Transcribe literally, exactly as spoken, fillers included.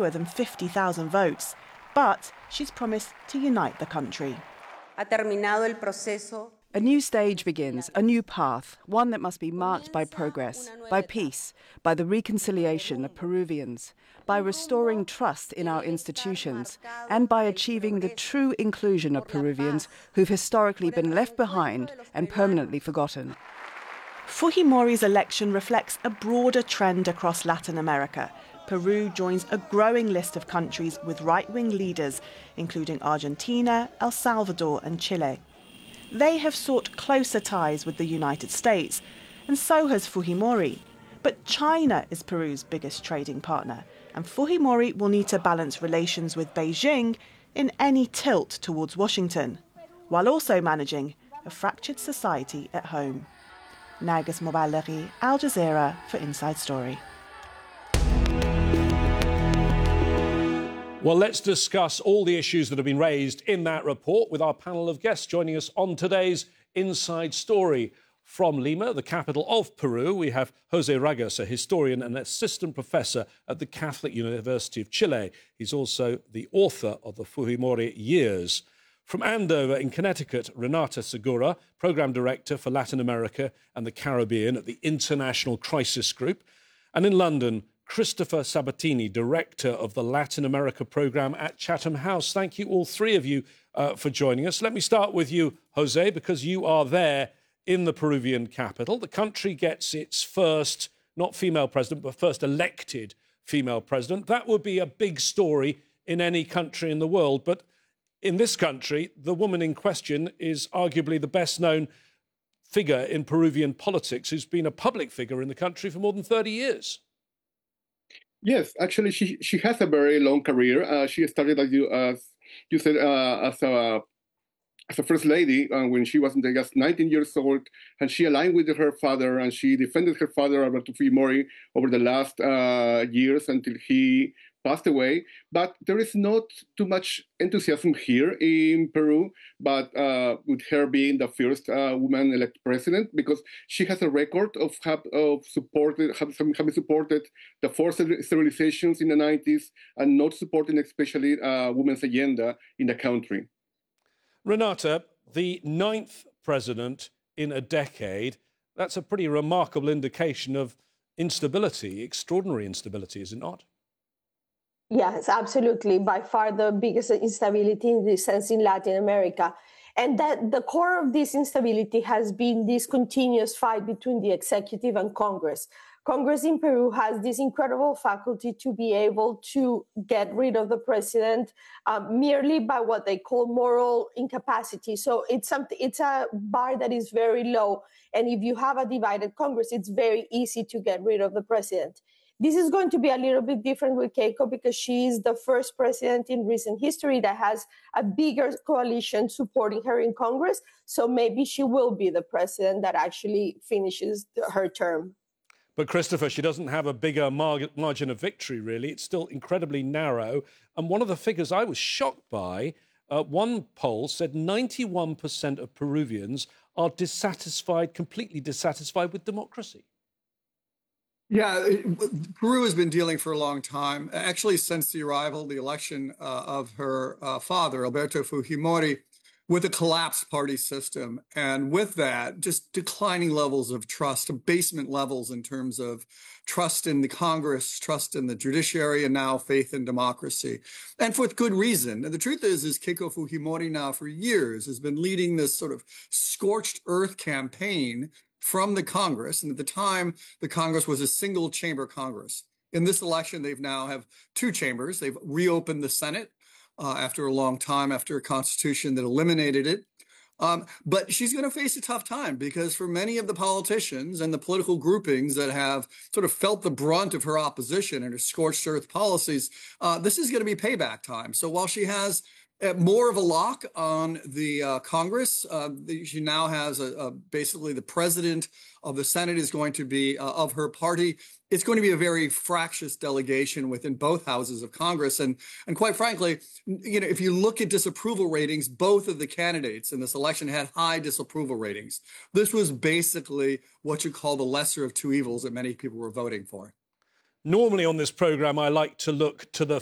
fewer than fifty thousand votes. But she's promised to unite the country. Ha terminado el proceso. A new stage begins, a new path, one that must be marked by progress, by peace, by the reconciliation of Peruvians, by restoring trust in our institutions, and by achieving the true inclusion of Peruvians who've historically been left behind and permanently forgotten. Fujimori's election reflects a broader trend across Latin America. Peru joins a growing list of countries with right-wing leaders, including Argentina, El Salvador and Chile. They have sought closer ties with the United States, and so has Fujimori. But China is Peru's biggest trading partner, and Fujimori will need to balance relations with Beijing in any tilt towards Washington, while also managing a fractured society at home. Nargis Moballeri, Al Jazeera for Inside Story. Well, let's discuss all the issues that have been raised in that report with our panel of guests joining us on today's Inside Story. From Lima, the capital of Peru, we have José Ragas, a historian and assistant professor at the Catholic University of Chile. He's also the author of the Fujimori Years. From Andover in Connecticut, Renata Segura, Programme Director for Latin America and the Caribbean at the International Crisis Group. And in London, Christopher Sabatini, Director of the Latin America Programme at Chatham House. Thank you, all three of you, uh, for joining us. Let me start with you, Jose, because you are there in the Peruvian capital. The country gets its first, not female president, but first elected female president. That would be a big story in any country in the world. But in this country, the woman in question is arguably the best-known figure in Peruvian politics, who's been a public figure in the country for more than thirty years. Yes, actually, she she has a very long career. Uh, she started, as you, as you said, uh, as a as a first lady uh, when she was just nineteen years old, and she aligned with her father, and she defended her father, Alberto Fujimori, over the last uh, years until he passed away. But there is not too much enthusiasm here in Peru, but uh, with her being the first uh, woman elected president, because she has a record of have, of supported have, having supported the forced sterilizations in the nineties and not supporting especially uh, women's agenda in the country. Renata, the ninth president in a decade, that's a pretty remarkable indication of instability, extraordinary instability, is it not? Yes, absolutely. By far the biggest instability in this sense in Latin America. And that the core of this instability has been this continuous fight between the executive and Congress. Congress in Peru has this incredible faculty to be able to get rid of the president um, merely by what they call moral incapacity. So it's something, it's a bar that is very low. And if you have a divided Congress, it's very easy to get rid of the president. This is going to be a little bit different with Keiko because she is the first president in recent history that has a bigger coalition supporting her in Congress. So maybe she will be the president that actually finishes the, her term. But, Christopher, she doesn't have a bigger mar- margin of victory, really. It's still incredibly narrow. And one of the figures I was shocked by, uh, one poll said ninety-one percent of Peruvians are dissatisfied, completely dissatisfied with democracy. Yeah, it, Peru has been dealing for a long time, actually since the arrival, the election uh, of her uh, father, Alberto Fujimori, with a collapsed party system. And with that, just declining levels of trust, abasement levels in terms of trust in the Congress, trust in the judiciary, and now faith in democracy. And for good reason. And the truth is, is Keiko Fujimori now for years has been leading this sort of scorched earth campaign from the Congress. And at the time, the Congress was a single chamber Congress. In this election, they've now have two chambers. They've reopened the Senate uh, after a long time, after a constitution that eliminated it. Um, but she's going to face a tough time because for many of the politicians and the political groupings that have sort of felt the brunt of her opposition and her scorched earth policies, uh, this is going to be payback time. So while she has Uh, more of a lock on the uh, Congress. Uh, the, she now has a, a, basically the president of the Senate is going to be uh, of her party. It's going to be a very fractious delegation within both houses of Congress. And, and quite frankly, you know, if you look at disapproval ratings, both of the candidates in this election had high disapproval ratings. This was basically what you call the lesser of two evils that many people were voting for. Normally on this programme, I like to look to the